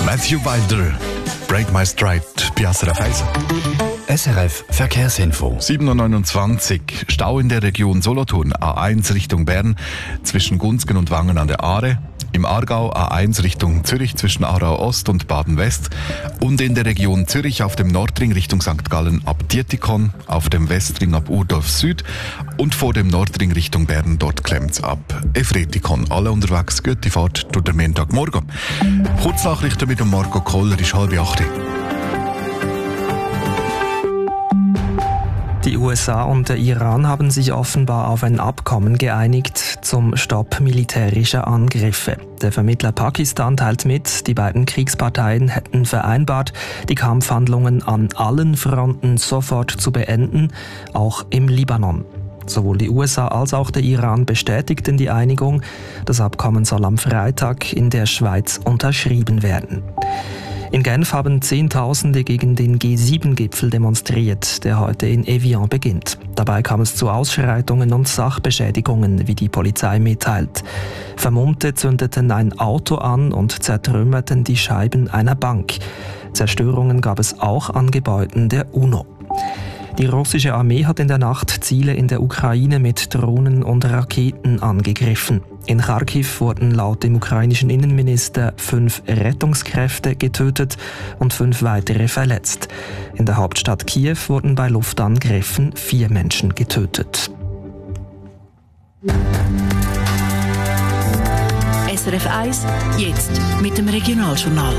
Matthew Wilder, Break My Stride bei SRF 1. SRF Verkehrsinfo. 7.29 Uhr, Stau in der Region Solothurn, A1 Richtung Bern, zwischen Gunzgen und Wangen an der Aare. Im Aargau A1 Richtung Zürich zwischen Aarau Ost und Baden West. Und in der Region Zürich auf dem Nordring Richtung St. Gallen ab Dietikon, auf dem Westring ab Urdorf Süd und vor dem Nordring Richtung Bern, dort klemmt's ab Efretikon. Alle unterwegs, gute Fahrt durch den Montagmorgen. Kurznachrichten mit dem Marco Koller ist 7:30. Die USA und der Iran haben sich offenbar auf ein Abkommen geeinigt zum Stopp militärischer Angriffe. Der Vermittler Pakistan teilt mit, die beiden Kriegsparteien hätten vereinbart, die Kampfhandlungen an allen Fronten sofort zu beenden, auch im Libanon. Sowohl die USA als auch der Iran bestätigten die Einigung. Das Abkommen soll am Freitag in der Schweiz unterschrieben werden. In Genf haben Zehntausende gegen den G7-Gipfel demonstriert, der heute in Evian beginnt. Dabei kam es zu Ausschreitungen und Sachbeschädigungen, wie die Polizei mitteilt. Vermummte zündeten ein Auto an und zertrümmerten die Scheiben einer Bank. Zerstörungen gab es auch an Gebäuden der UNO. Die russische Armee hat in der Nacht Ziele in der Ukraine mit Drohnen und Raketen angegriffen. In Kharkiv wurden laut dem ukrainischen Innenminister 5 Rettungskräfte getötet und 5 weitere verletzt. In der Hauptstadt Kiew wurden bei Luftangriffen 4 Menschen getötet. SRF 1, jetzt mit dem Regionaljournal.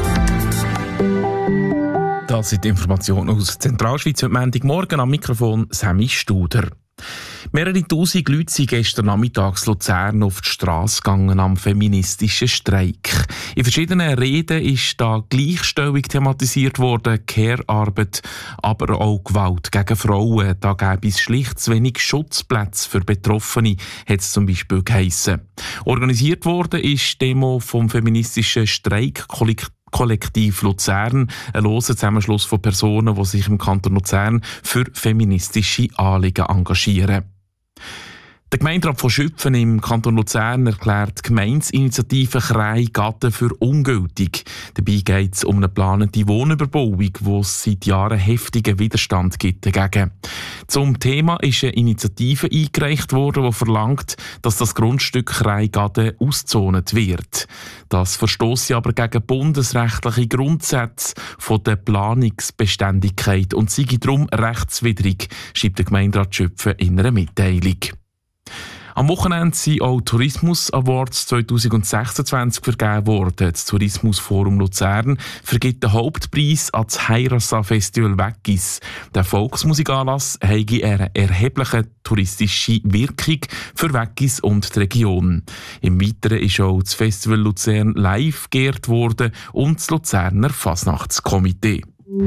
Das sind die Informationen aus Zentralschweiz heute Montagmorgen. Am Mikrofon Sammy Studer. Mehrere tausend Leute sind gestern Nachmittags Luzern auf die Strasse gegangen am feministischen Streik. In verschiedenen Reden ist da Gleichstellung thematisiert worden, Care-Arbeit, aber auch Gewalt gegen Frauen. Da gäbe es schlicht zu wenig Schutzplätze für Betroffene, hat es zum Beispiel geheissen. Organisiert worden ist die Demo vom feministischen Streikkollektiv Luzern, ein loser Zusammenschluss von Personen, die sich im Kanton Luzern für feministische Anliegen engagieren. Der Gemeinderat von Schüpfen im Kanton Luzern erklärt die Gemeindeinitiative Krei-Gatten für ungültig. Dabei geht es um eine geplante Wohnüberbauung, wo es seit Jahren heftigen Widerstand gibt dagegen. Zum Thema ist eine Initiative eingereicht worden, die verlangt, dass das Grundstück Krei-Gatten auszont wird. Das verstösst aber gegen bundesrechtliche Grundsätze von der Planungsbeständigkeit und sei darum rechtswidrig, schreibt der Gemeinderat Schüpfen in einer Mitteilung. Am Wochenende sind auch Tourismus Awards 2026 vergeben worden. Das Tourismusforum Luzern vergibt den Hauptpreis an das Heirassa-Festival Weggis. Der Volksmusikanlass habe eine erhebliche touristische Wirkung für Weggis und die Region. Im Weiteren ist auch das Festival Luzern live geehrt worden und das Luzerner Fasnachtskomitee.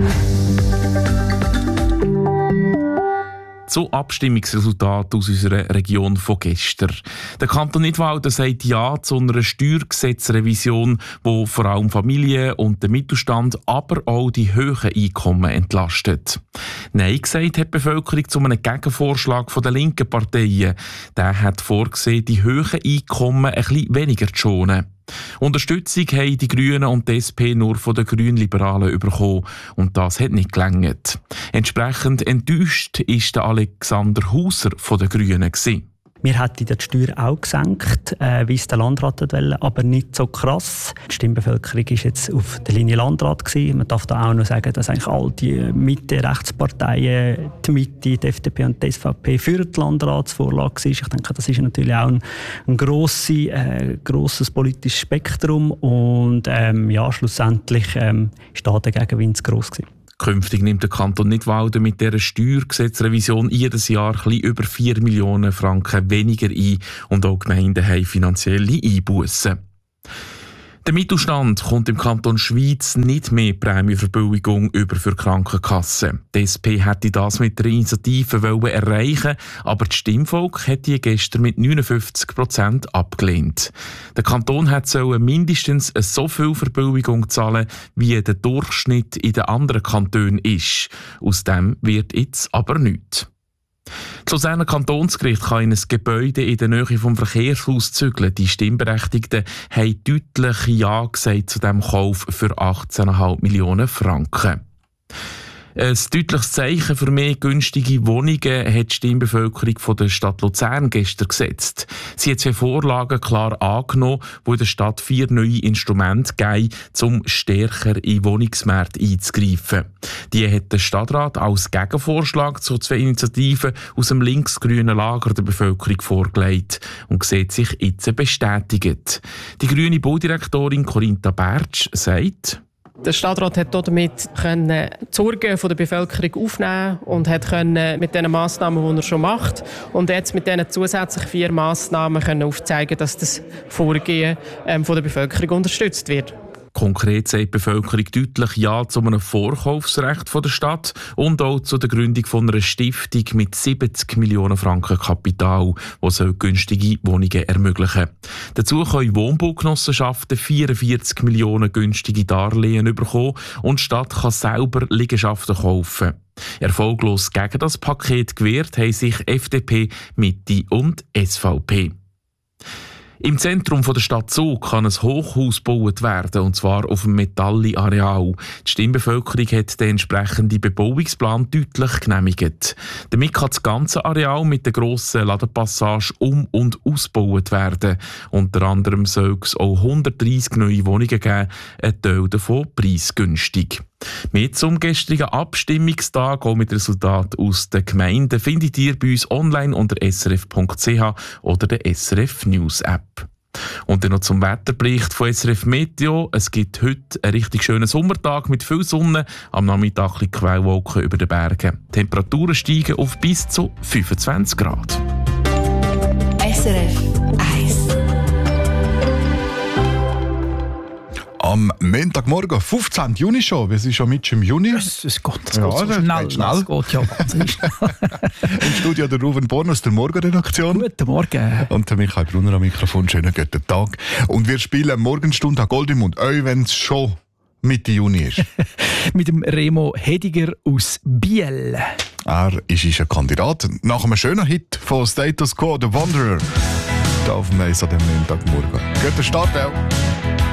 So Abstimmungsresultat aus unserer Region von gestern. Der Kanton Nidwalden sagt Ja zu einer Steuergesetzrevision, die vor allem Familien und den Mittelstand, aber auch die hohen Einkommen entlastet. Nein gesagt hat die Bevölkerung zu einem Gegenvorschlag der linken Parteien. Der hat vorgesehen, die hohen Einkommen ein bisschen weniger zu schonen. Unterstützung haben die Grünen und die SP nur von den Grünliberalen bekommen. Und das hat nicht gelangt. Entsprechend enttäuscht ist der Alexander Hauser von den Grünen gewesen. Wir hätten die Steuer auch gesenkt, wie es der Landrat wollte, aber nicht so krass. Die Stimmbevölkerung war jetzt auf der Linie Landrat gewesen. Man darf da auch noch sagen, dass eigentlich all die Mitte-Rechtsparteien, die Mitte, die FDP und die SVP für die Landratsvorlage war. Ich denke, das ist natürlich auch ein grosses politisches Spektrum und schlussendlich ist da der Gegenwind zu gross gewesen. Künftig nimmt der Kanton Nidwalden mit dieser Steuergesetzrevision jedes Jahr ein bisschen über 4 Millionen Franken weniger ein und auch Gemeinden haben finanzielle Einbussen. Der Mittelstand kommt im Kanton Schweiz nicht mehr Prämienverbilligung über für Krankenkassen. Die SP hätte das mit der Initiative erreichen, aber das Stimmvolk hat die gestern mit 59% abgelehnt. Der Kanton soll mindestens so viel Verbilligung zahlen, wie der Durchschnitt in den anderen Kantonen ist. Aus dem wird jetzt aber nichts. Das Luzerner Kantonsgericht kann in ein Gebäude in der Nähe vom Verkehrshaus zügeln. Die Stimmberechtigten haben deutlich Ja gesagt zu diesem Kauf für 18,5 Millionen Franken. Ein deutliches Zeichen für mehr günstige Wohnungen hat die Stimmbevölkerung von der Stadt Luzern gestern gesetzt. Sie hat 2 Vorlagen klar angenommen, die in der Stadt 4 neue Instrumente geben, um stärker in Wohnungsmärkte einzugreifen. Die hat der Stadtrat als Gegenvorschlag zu 2 Initiativen aus dem linksgrünen Lager der Bevölkerung vorgelegt und sieht sich jetzt bestätigt. Die grüne Baudirektorin Corinta Bertsch sagt: Der Stadtrat hat damit die Sorgen der Bevölkerung aufnehmen und hat mit den Massnahmen, die er schon macht, und jetzt mit diesen zusätzlichen 4 Massnahmen aufzeigen, dass das Vorgehen von der Bevölkerung unterstützt wird. Konkret sagt die Bevölkerung deutlich Ja zu einem Vorkaufsrecht von der Stadt und auch zu der Gründung von einer Stiftung mit 70 Millionen Franken Kapital, die günstige Wohnungen ermöglichen. Dazu können Wohnbaugenossenschaften 44 Millionen günstige Darlehen bekommen und die Stadt kann selber Liegenschaften kaufen. Erfolglos gegen das Paket gewehrt haben sich FDP, Mitte und SVP. Im Zentrum der Stadt Zug kann ein Hochhaus gebaut werden, und zwar auf dem Metalli-Areal. Die Stimmbevölkerung hat den entsprechenden Bebauungsplan deutlich genehmigt. Damit kann das ganze Areal mit der grossen Ladenpassage um- und ausgebaut werden. Unter anderem soll es auch 130 neue Wohnungen geben, ein Teil davon preisgünstig. Mehr zum gestrigen Abstimmungstag, auch mit Resultaten aus den Gemeinden, findet ihr bei uns online unter srf.ch oder der SRF News App. Und dann noch zum Wetterbericht von SRF Meteo. Es gibt heute einen richtig schönen Sommertag mit viel Sonne, am Nachmittag ein bisschen Quellwolken über den Bergen. Die Temperaturen steigen auf bis zu 25 Grad. SRF 1. Am Montagmorgen, 15. Juni schon. Wir sind schon mit im Juni. Es geht Ja, so das schnell. geht schnell. Das geht ja wahnsinnig schnell. Im Studio der Ruben Born aus der Morgenredaktion. Guten Morgen. Und der Michael Brunner am Mikrofon. Schönen guten Tag. Und wir spielen Morgenstunde an Goldemund, auch wenn es schon Mitte Juni ist. Mit dem Remo Hediger aus Biel. Er ist ein Kandidat. Nach einem schönen Hit von Status Quo, The Wanderer. Da auf dem Eis an dem Montagmorgen. Guten Start auch.